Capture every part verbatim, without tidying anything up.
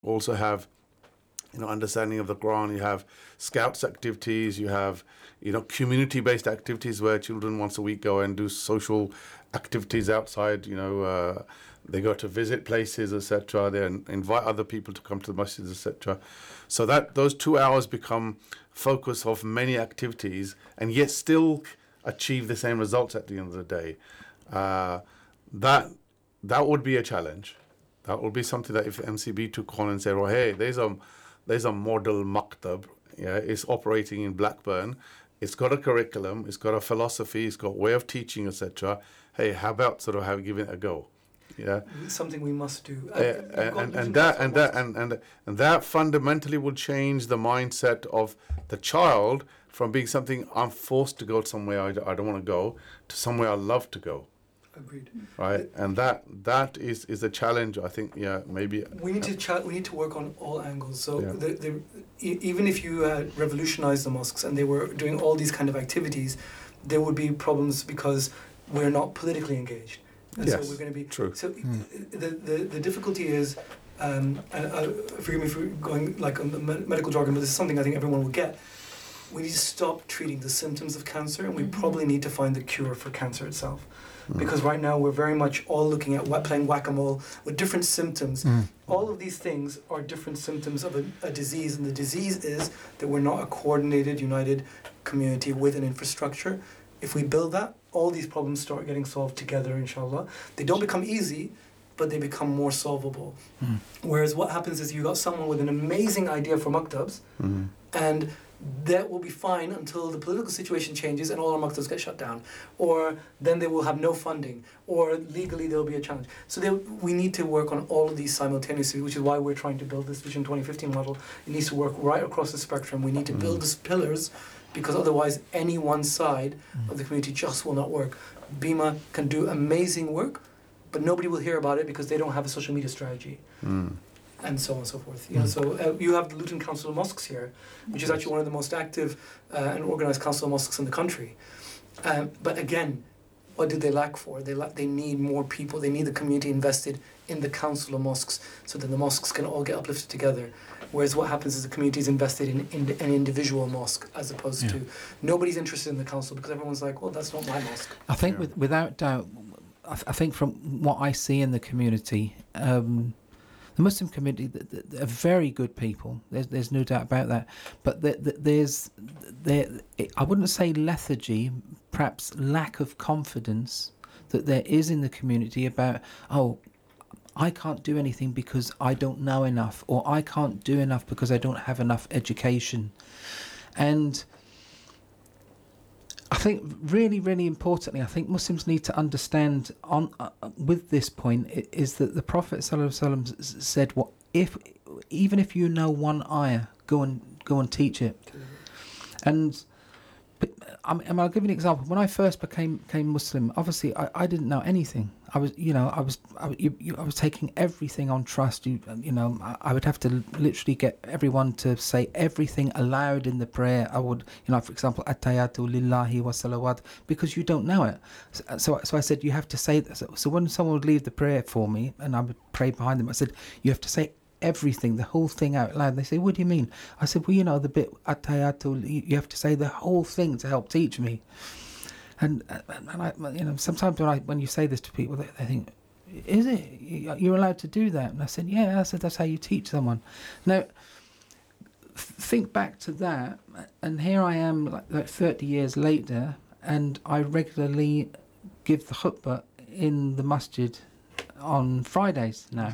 also have, you know, understanding of the Quran. You have scouts activities. You have, you know, community-based activities where children once a week go and do social activities outside. You know, uh, they go to visit places, et cetera. They invite other people to come to the masjid, et cetera. So that those two hours become focus of many activities, and yet still achieve the same results at the end of the day. Uh, that that would be a challenge. That would be something that if M C B took on and said, well, hey, there's a, there's a model maktab, yeah, it's operating in Blackburn, it's got a curriculum, it's got a philosophy, it's got a way of teaching, et cetera. Hey, how about sort of have given it a go? Yeah, something we must do. Uh, and, and, and that and that and, and and that fundamentally will change the mindset of the child from being something I'm forced to go somewhere I, I don't want to go to somewhere I love to go. Agreed. Right, and that that is, is a challenge. I think, yeah, maybe we need to ch- we need to work on all angles. So yeah. the, the, e- even if you uh, revolutionized the mosques and they were doing all these kind of activities, there would be problems because we're not politically engaged. And yes, so we're going to be true. So mm. the, the the difficulty is, um, and uh, forgive me for going like on the medical jargon, but this is something I think everyone will get. We need to stop treating the symptoms of cancer, and we mm-hmm. probably need to find the cure for cancer itself. Mm. Because right now we're very much all looking at what playing whack-a-mole with different symptoms. Mm. All of these things are different symptoms of a, a disease, and the disease is that we're not a coordinated, united community with an infrastructure. If we build that, all these problems start getting solved together, inshallah. They don't become easy, but they become more solvable. Mm. Whereas what happens is you got someone with an amazing idea for maktabs, mm. and that will be fine until the political situation changes and all our maktabs get shut down. Or then they will have no funding, or legally there will be a challenge. So they, we need to work on all of these simultaneously, which is why we're trying to build this Vision twenty fifteen model. It needs to work right across the spectrum. We need to build these pillars, because otherwise any one side of the community just will not work. Bima can do amazing work, but nobody will hear about it because they don't have a social media strategy. Mm. And so on and so forth. You know, so uh, you have the Luton Council of Mosques here, which is actually one of the most active uh, and organised council of mosques in the country. Um, but again, what do they lack for? They lack, they need more people. They need the community invested in the council of mosques, so that the mosques can all get uplifted together. Whereas what happens is the community is invested in, in an individual mosque, as opposed yeah. to nobody's interested in the council, because everyone's like, well, that's not my mosque. I think yeah. with, without doubt, I, th- I think from what I see in the community, um, the Muslim community, they're very good people. There's there's no doubt about that. But the, the, there's there. I wouldn't say lethargy, perhaps lack of confidence that there is in the community about, oh, I can't do anything because I don't know enough, or I can't do enough because I don't have enough education. And I think really, really importantly, I think Muslims need to understand on uh, with this point is that the Prophet ﷺ said, "What if, even if you know one ayah, go and go and teach it." And I mean, I'll give you an example. When I first became became Muslim, obviously I, I didn't know anything. I was, you know, I was, I, you, you, I was taking everything on trust. You, you know, I, I would have to literally get everyone to say everything aloud in the prayer. I would, you know, for example, At-Tahiyyatu lillahi wa salawat, because you don't know it. So, so, so I said you have to say this. So when someone would leave the prayer for me, and I would pray behind them, I said you have to say everything, the whole thing out loud. They say, what do you mean? I said, well, you know, the bit At-Tahiyyatu, you have to say the whole thing to help teach me. And, and I, you know, sometimes when I when you say this to people, they, they think, is it? You're allowed to do that? And I said, yeah. I said, that's how you teach someone. Now, think back to that, and here I am, like, like thirty years later, and I regularly give the khutbah in the masjid on Fridays now.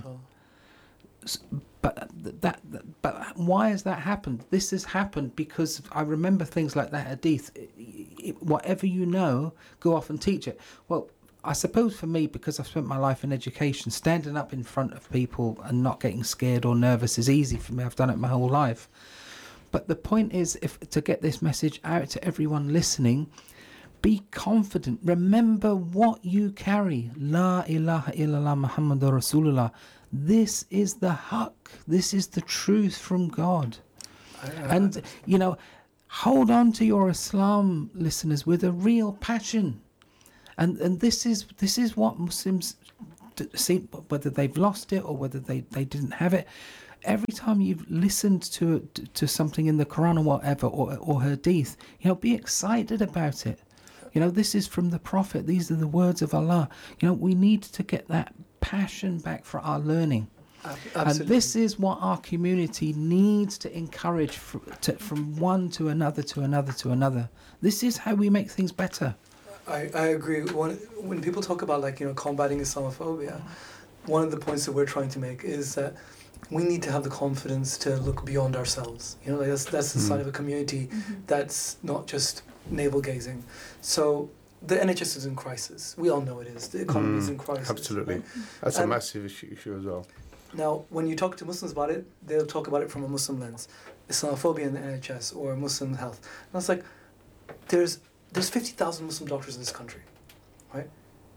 But that, that, but why has that happened? This has happened because I remember things like that hadith. It, it, whatever you know, go off and teach it. Well, I suppose for me, because I've spent my life in education, standing up in front of people and not getting scared or nervous is easy for me. I've done it my whole life. But the point is, if to get this message out to everyone listening, be confident. Remember what you carry. La ilaha illallah Muhammadur Rasulullah. This is the haqq. This is the truth from God. And, you know, hold on to your Islam, listeners, with a real passion. And and this is this is what Muslims see, whether they've lost it or whether they, they didn't have it. every time you've listened to to something in the Quran or whatever, or or Hadith, you know, be excited about it. You know, this is from the Prophet. These are the words of Allah. You know, we need to get that passion back for our learning. Absolutely. And this is what our community needs to encourage for, to, from one to another to another to another. This is how we make things better. I, I agree. When, when people talk about, like, you know, combating Islamophobia, one of the points that we're trying to make is that we need to have the confidence to look beyond ourselves. You know, like that's, that's the Mm. side of a community Mm-hmm. that's not just navel gazing. So the N H S is in crisis. We all know it is. The economy is Mm, in crisis. absolutely. right? That's a And- massive issue, issue as well. Now, when you talk to Muslims about it, they'll talk about it from a Muslim lens. Islamophobia in the N H S or Muslim health. And it's like, there's there's fifty thousand Muslim doctors in this country, right?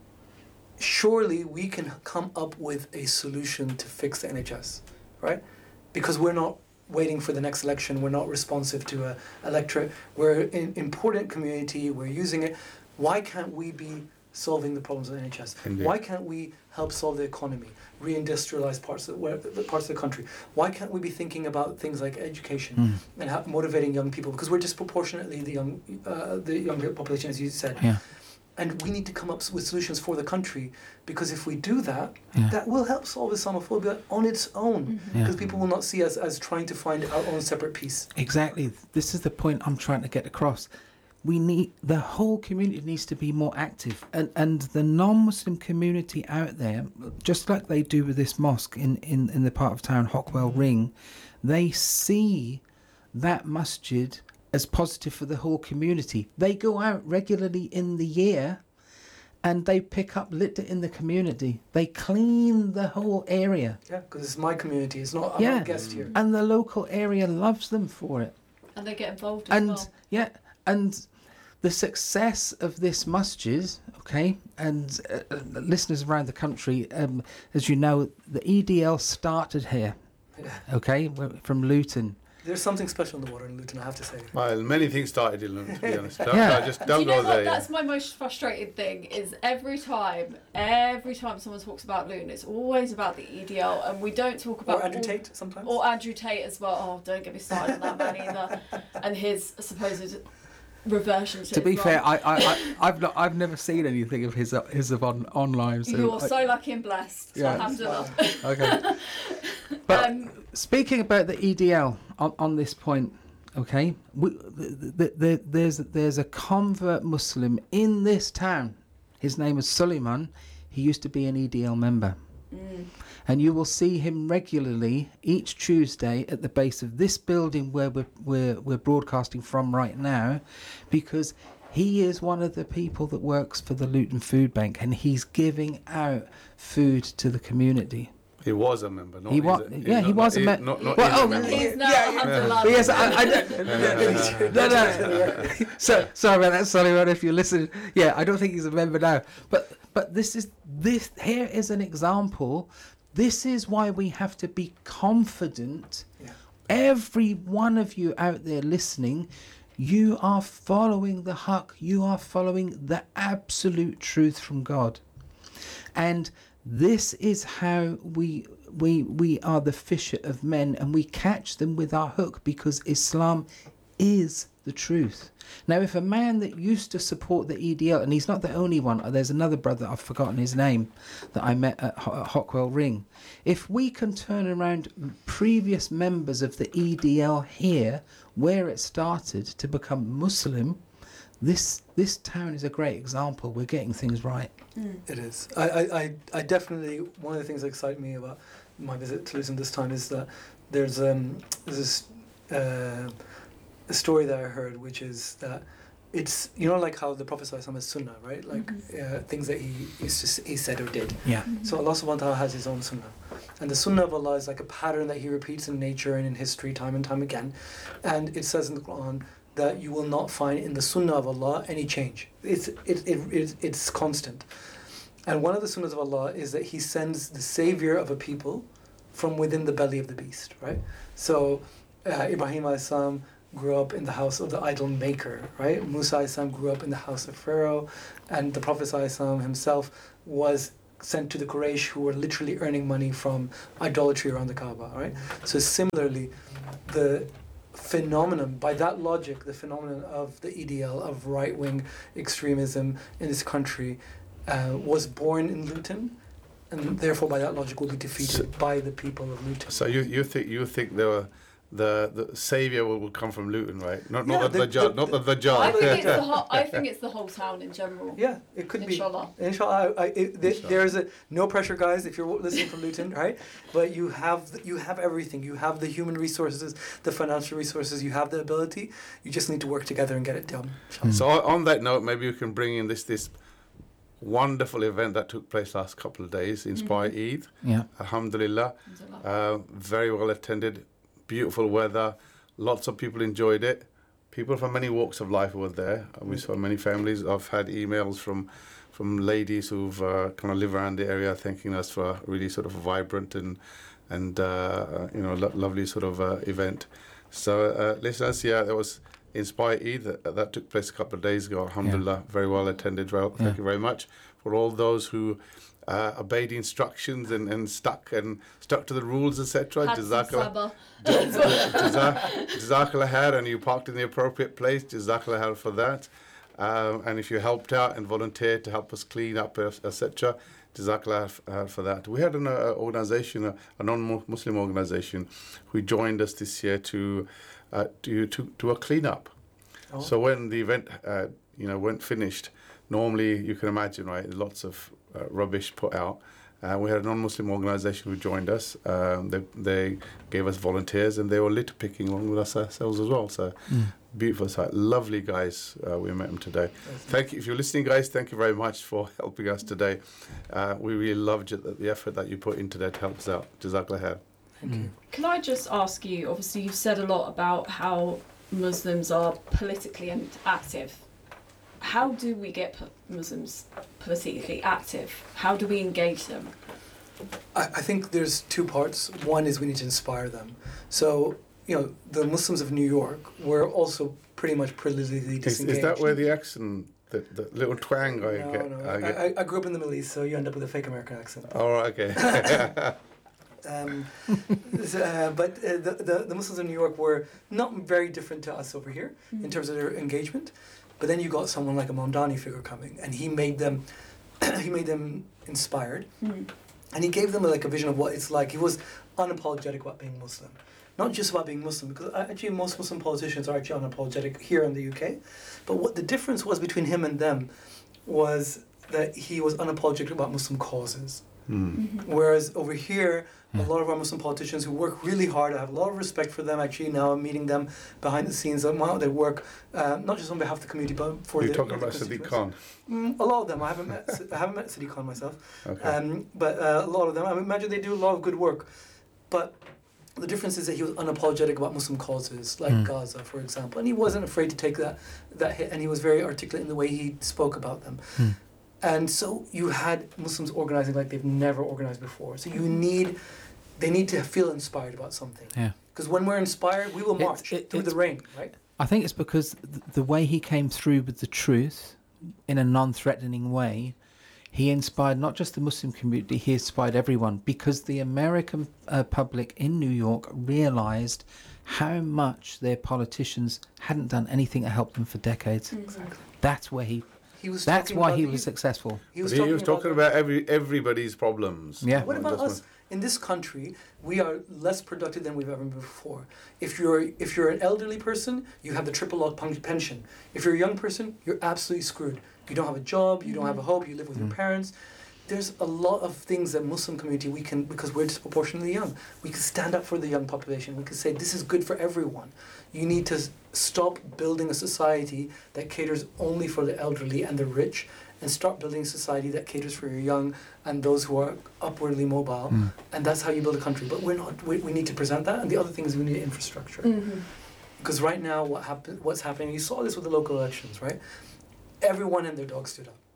Surely we can come up with a solution to fix the N H S, right? Because we're not waiting for the next election, we're not responsive to a electorate, we're an important community, we're using it. Why can't we be solving the problems of the N H S? Indeed. Why can't we help solve the economy, reindustrialize parts of where, the parts of the country? Why can't we be thinking about things like education Mm. and how, motivating young people? Because we're disproportionately the young, uh, the younger population, as you said. Yeah. And we need to come up with solutions for the country, because if we do that, Yeah. that will help solve Islamophobia on its own. Mm-hmm. Yeah. Because people will not see us as trying to find our own separate piece. Exactly. This is the point I'm trying to get across. We need, the whole community needs to be more active, and and the non-Muslim community out there, just like they do with this mosque in in, in the part of town Hockwell Ring, they see that masjid as positive for the whole community. They go out regularly in the year and they pick up litter in the community. They clean the whole area. Yeah, because it's my community. It's not, I'm Yeah. not a guest here. And the local area loves them for it. And they get involved as And well. yeah, and the success of this masjid, okay, and uh, uh, listeners around the country, um, as you know, the E D L started here, Yeah. okay, we're from Luton. There's something special in the water in Luton, I have to say. Well, many things started in London, to be honest. Don't, Yeah. no, just Do don't you know go what? there. yeah. That's my most frustrated thing. Is every time, every time someone talks about Luton, it's always about the E D L, and we don't talk about Or Andrew all- Tate sometimes. or Andrew Tate as well. Oh, don't get me started on that man either, and his supposed reversion to To be Islam. fair, I, I, I I've not I've never seen anything of his uh, his of on online. So You're I- so lucky and blessed. Yeah. Alhamdulillah. okay. But Um, speaking about the E D L on, on this point, okay, we, the, the, the, there's there's a convert Muslim in this town. His name is Suleiman. He used to be an E D L member. mm, And you will see him regularly each Tuesday at the base of this building where we're, we're, we're broadcasting from right now, because he is one of the people that works for the Luton Food Bank, and he's giving out food to the community. He was a member. Not He is wa- a- yeah, not- he was a not- member. Not, not Well, is a oh, member. he's now Yeah, Alhamdulillah. Yes, I, I don't. no, no. So sorry about that, Solomon. If you listen, yeah, I don't think he's a member now. But but this is this here is an example. This is why we have to be confident. Yeah. Every one of you out there listening, you are following the haqq. You are following the absolute truth from God, and this is how we we we are the fisher of men, and we catch them with our hook, because Islam is the truth. Now, if a man that used to support the E D L, and he's not the only one, there's another brother, I've forgotten his name, that I met at Ho- Hockwell Ring. If we can turn around previous members of the E D L here, where it started, to become Muslim, this this town is a great example. We're getting things right. It is. I, I, I, I definitely, one of the things that excite me about my visit to Luton this time is that there's um there's this uh, a story that I heard, which is that it's, you know, like how the Prophet ﷺ has sunnah, right? Like uh, things that he used to s- he said or did. Yeah. So Allah subhanahu wa ta'ala has his own sunnah. And the sunnah of Allah is like a pattern that he repeats in nature and in history time and time again. And it says in the Quran that you will not find in the sunnah of Allah any change. It's, it, it, it, it's constant. And one of the sunnahs of Allah is that he sends the savior of a people from within the belly of the beast, right? So uh, Ibrahim alayhi salam grew up in the house of the idol maker, right? Musa alayhi salam grew up in the house of Pharaoh, and the Prophet alayhi salam himself was sent to the Quraysh who were literally earning money from idolatry around the Kaaba, right? So similarly, the phenomenon, by that logic, the phenomenon of the E D L, of right-wing extremism in this country uh, was born in Luton, and therefore by that logic will be defeated So- by the people of Luton. So you you think you think there were the the savior will, will come from Luton, right? Not Yeah, not the, the- the Dajjal, the- not the I Dajjal. think it's the whole. I think it's the whole town in general. Yeah, it could Inshallah. be. Inshallah. I, I, it, th- Inshallah. There's a no pressure, guys. If you're listening from Luton, right? But you have you have everything. You have the human resources, the financial resources. You have the ability. You just need to work together and get it done. Inshallah. So on on that note, maybe we can bring in this this wonderful event that took place last couple of days, Inspire Eid. Yeah. Alhamdulillah, uh, very well attended, beautiful weather, lots of people enjoyed it. People from many walks of life were there. And we saw many families. I've had emails from from ladies who've uh, kind of live around the area, thanking us for a really sort of vibrant and and uh, you know lo- lovely sort of uh, event. So uh, listeners, yeah, there was Inspire Eid that, that took place a couple of days ago. Alhamdulillah, very well attended. Well, thank Yeah. you very much for all those who uh, obeyed the instructions and, and stuck and stuck to the rules, et cetera. Had some Jazakallah. sabr. Jazak- Jazakallah khair, and you parked in the appropriate place. Jazakallah khair for that. Um, and if you helped out and volunteered to help us clean up, et cetera, Jazakallah khair for that. We had an uh, organization, a, a non-Muslim organization, who joined us this year to uh, to to to a cleanup. Oh. So when the event, uh, you know, weren't finished, normally you can imagine, right? Lots of uh, rubbish put out. Uh, we had a non-Muslim organisation who joined us. Um, they, they gave us volunteers, and they were litter picking along with us ourselves as well. So Mm. beautiful sight, lovely guys. Uh, we met them today. Thank you if you're listening, guys. Thank you very much for helping us today. Uh, we really loved the, the effort that you put into that to help us out. Jazakallah khair. Thank you. Can I just ask you? Obviously, you've said a lot about how Muslims are politically and active. How do we get p- Muslims politically active? How do we engage them? I, I think there's two parts. One is we need to inspire them. So, you know, the Muslims of New York were also pretty much politically Is, disengaged. is that where the accent, the, the little twang I No, get? no. I get? I, I, I grew up in the Middle East, so you end up with a fake American accent. Oh, right, okay. Um, so, uh, but uh, the, the, the Muslims in New York were not very different to us over here in terms of their engagement. But then you got someone like a Mondani figure coming, and he made them, he made them inspired, Mm. and he gave them like a vision of what it's like. He was unapologetic about being Muslim, not just about being Muslim, because actually most Muslim politicians are actually unapologetic here in the U K. But what the difference was between him and them was that he was unapologetic about Muslim causes. Hmm. Whereas over here, a lot of our Muslim politicians who work really hard, I have a lot of respect for them. Actually, now I'm meeting them behind the scenes. Um, wow, they work uh, not just on behalf of the community, but for You're the talking the about Sadiq constituents. Khan. Mm, a lot of them. I haven't met. I haven't met Sadiq Khan myself. Okay. Um, but uh, a lot of them. I imagine they do a lot of good work. But the difference is that he was unapologetic about Muslim causes, like Mm. Gaza, for example, and he wasn't afraid to take that that hit, and he was very articulate in the way he spoke about them. Mm. And so you had Muslims organizing like they've never organized before. So you need, they need to feel inspired about something. Yeah. Because when we're inspired, we will It's- march it- through the it's- rain, right? I think it's because th- the way he came through with the truth in a non-threatening way, he inspired not just the Muslim community, he inspired everyone, because the American uh, public in New York realized how much their politicians hadn't done anything to help them for decades. Exactly. That's where he He was that's talking why about he the- was successful. He was But he talking, was talking about, about every everybody's problems. Yeah. What Not about just us? In this country, we are less productive than we've ever been before. If you're if you're an elderly person, you have the triple lock pen- pension. If you're a young person, you're absolutely screwed. You don't have a job, you don't have a hope, you live with your parents. There's a lot of things that Muslim community we can, because we're disproportionately young, we can stand up for the young population. We can say this is good for everyone. You need to s- stop building a society that caters only for the elderly and the rich, and start building a society that caters for your young and those who are upwardly mobile. Mm. And that's how you build a country. But we're not. We, we need to present that. And the other thing is we need infrastructure. Mm-hmm. Because right now, what happen, what's happening? You saw this with the local elections, right? Everyone and their dog stood up.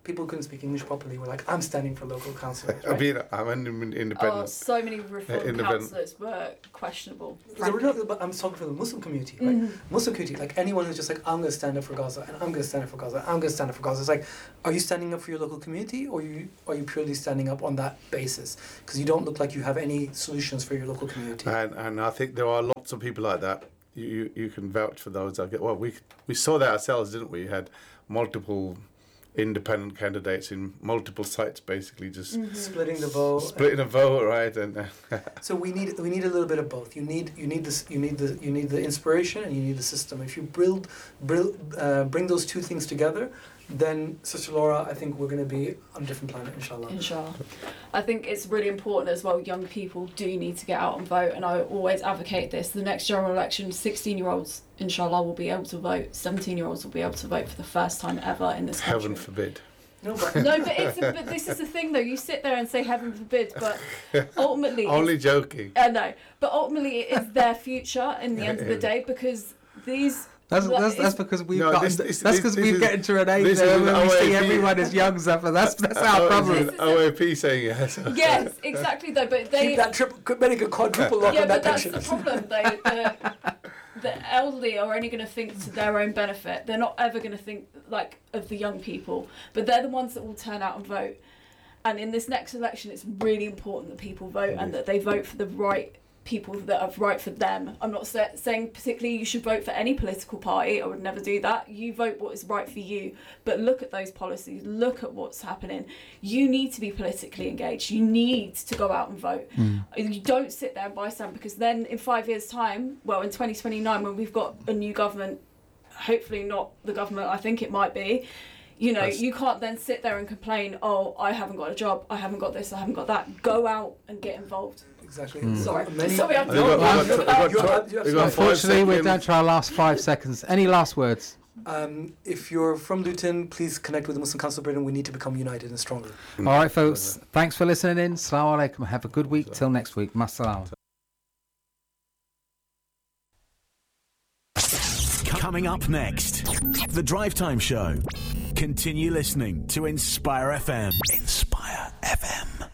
people who couldn't speak English properly were like, I'm standing for local councillors. I Right? mean, I'm an independent. Oh, so many reform Independent. councillors were questionable. The- no, but I'm talking for the Muslim community, right? Mhm. Muslim community, like anyone who's just like, I'm going to stand up for Gaza, and I'm going to stand up for Gaza, I'm going to stand up for Gaza. It's like, are you standing up for your local community, or you are you purely standing up on that basis? Because you don't look like you have any solutions for your local community. And and I think there are lots of people like that. You you, you can vouch for those. I get well. We we saw that ourselves, didn't we? We had multiple independent candidates in multiple sites, basically just Mhm. Splitting the vote. splitting a vote, right? And uh, So we need we need a little bit of both. You need you need this you need the you need the inspiration and you need the system. If you build, build uh, bring those two things together, then Sister Laura, I think we're going to be on a different planet, inshallah. Inshallah. I think it's really important as well, young people do need to get out and vote, and I always advocate this. The next general election, sixteen year olds, inshallah, will be able to vote, seventeen year olds will be able to vote for the first time ever in this country. heaven forbid. No, but No, but, it's a, but this is the thing though, you sit there and say heaven forbid, but ultimately... Only joking. I know, but ultimately it is their future in the end of the day, because these... That's what that's, is- that's because we've No, got this- that's this- because this we've is- getting to an age this there is where an we see O A P. everyone as young Zafar. That's that's our Oh, problem. it's an O A P saying yes. Yes, exactly though, but they... keep that triple, make a quadruple lock Yeah, on but that that's pension. the problem. They, the, the elderly are only going to think to their own benefit. They're not ever going to think like of the young people, but they're the ones that will turn out and vote. And in this next election, it's really important that people vote and that they vote for the right people that are right for them. I'm not sa- saying particularly you should vote for any political party. I would never do that. You vote what is right for you, but look at those policies, look at what's happening. You need to be politically engaged. You need to go out and vote. You don't sit there and bystand, because then in five years time, well in twenty twenty-nine, when we've got a new government, hopefully not the government I think it might be, you know, That's- you can't then sit there and complain, oh, I haven't got a job, I haven't got this, I haven't got that. Go out and get involved. Exactly. Sorry, Many, sorry, I'm We've got- we've got- You're- we've got- you're- we've got you're five Unfortunately, we're seconds. down to our last five seconds. Any last words? Um, if you're from Luton, please connect with the Muslim Council of Britain. We need to become united and stronger. All right, folks. Thanks for listening in. Assalamu alaikum. Have a good week. Till next week. Masalam. Coming up next, The Drive Time Show. Continue listening to Inspire F M. Inspire F M.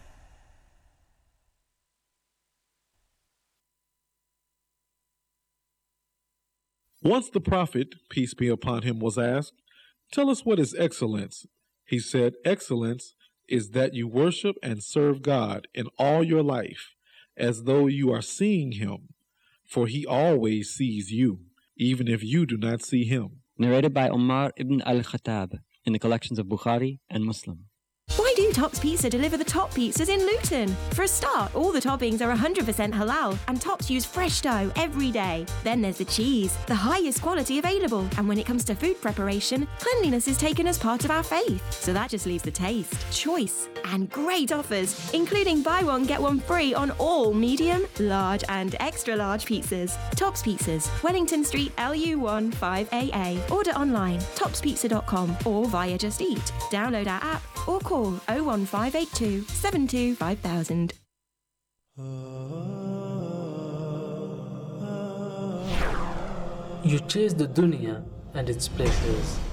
Once the prophet, peace be upon him, was asked, "Tell us what is excellence?" He said, "Excellence is that you worship and serve God in all your life, as though you are seeing him, for he always sees you, even if you do not see him." Narrated by Umar ibn al-Khattab in the collections of Bukhari and Muslim. Why do Tops Pizza deliver the top pizzas in Luton? For a start, all the toppings are one hundred percent halal and Tops use fresh dough every day. Then there's the cheese, the highest quality available. And when it comes to food preparation, cleanliness is taken as part of our faith. So that just leaves the taste, choice, and great offers, including buy one, get one free on all medium, large, and extra large pizzas. Tops Pizzas, Wellington Street, L U one five A A. Order online, tops pizza dot com or via Just Eat. Download our app or call oh one five eight two, seven two five thousand. You chase the dunya and its pleasures.